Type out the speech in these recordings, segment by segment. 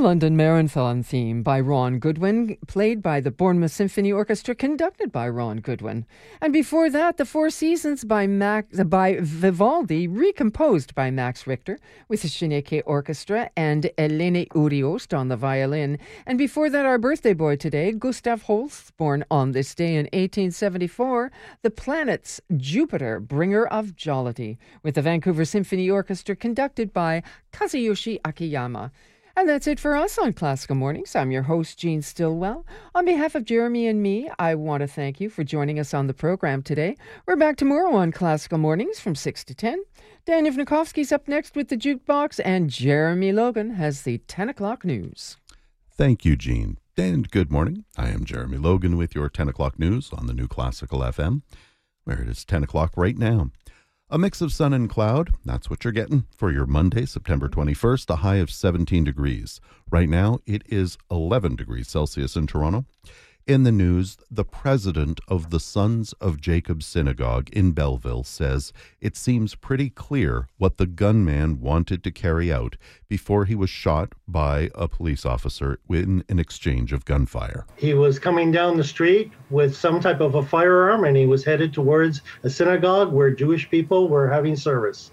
London Marathon theme by Ron Goodwin, played by the Bournemouth Symphony Orchestra, conducted by Ron Goodwin. And before that, The Four Seasons by Vivaldi, recomposed by Max Richter, with the Shineke Orchestra and Eleni Uriost on the violin. And before that, our birthday boy today, Gustav Holst, born on this day in 1874, the planet's Jupiter, bringer of jollity, with the Vancouver Symphony Orchestra, conducted by Kazuyoshi Akiyama. And that's it for us on Classical Mornings. I'm your host, Jean Stillwell. On behalf of Jeremy and me, I want to thank you for joining us on the program today. We're back tomorrow on Classical Mornings from 6 to 10. Dan Ivnikovsky's up next with the Jukebox, and Jeremy Logan has the 10 o'clock news. Thank you, Jean. And good morning. I am Jeremy Logan with your 10 o'clock news on the New Classical FM, where it is 10 o'clock right now. A mix of sun and cloud, that's what you're getting for your Monday, September 21st, a high of 17 degrees. Right now, it is 11 degrees Celsius in Toronto. In the news, the president of the Sons of Jacob Synagogue in Belleville says it seems pretty clear what the gunman wanted to carry out before he was shot by a police officer in an exchange of gunfire. He was coming down the street with some type of a firearm, and he was headed towards a synagogue where Jewish people were having service.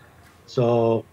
So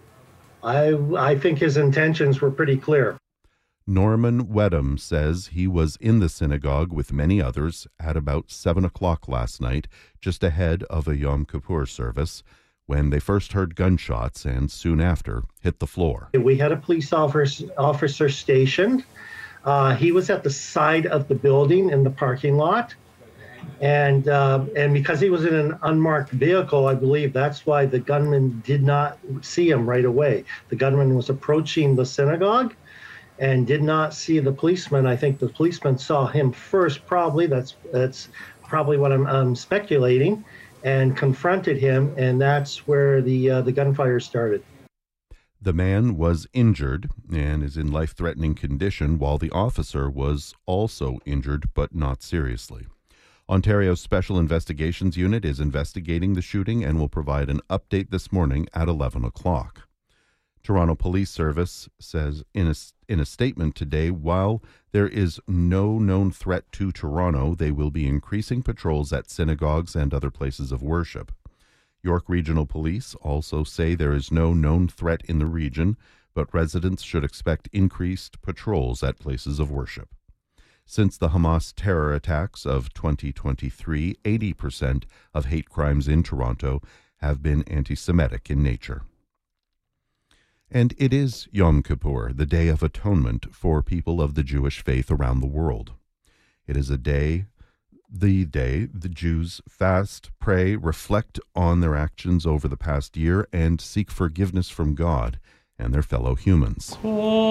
I think his intentions were pretty clear. Norman Wedham says he was in the synagogue with many others at about 7 o'clock last night, just ahead of a Yom Kippur service, when they first heard gunshots and soon after hit the floor. We had a police officer stationed. He was at the side of the building in the parking lot. And because he was in an unmarked vehicle, I believe that's why the gunman did not see him right away. The gunman was approaching the synagogue and did not see the policeman. I think the policeman saw him first, probably. That's probably what I'm speculating, and confronted him, and that's where the gunfire started. The man was injured and is in life-threatening condition, while the officer was also injured, but not seriously. Ontario's Special Investigations Unit is investigating the shooting and will provide an update this morning at 11 o'clock. Toronto Police Service says in a statement today, while there is no known threat to Toronto, they will be increasing patrols at synagogues and other places of worship. York Regional Police also say there is no known threat in the region, but residents should expect increased patrols at places of worship. Since the Hamas terror attacks of 2023, 80% of hate crimes in Toronto have been anti-Semitic in nature. And it is Yom Kippur, the Day of Atonement for people of the Jewish faith around the world. It is the day the Jews fast, pray, reflect on their actions over the past year, and seek forgiveness from God and their fellow humans.